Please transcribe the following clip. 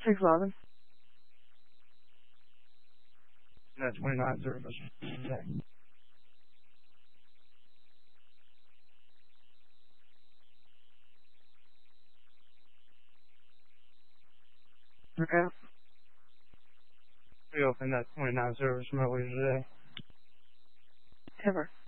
611. That 29 service today. Okay. We opened that 29 service from earlier today. Ever.